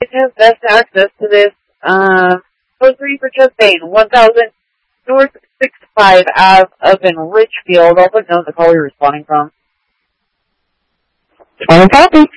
has best access to this? Code 3 for Chastain, 1000 North 65 Ave up in Richfield. I'll put note the call you're responding from. On copy.